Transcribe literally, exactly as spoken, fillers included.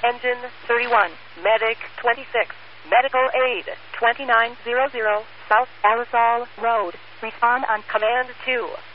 Engine thirty-one, Medic twenty-six, Medical Aid twenty-nine hundred, South Alizal Road. Respond on Command two.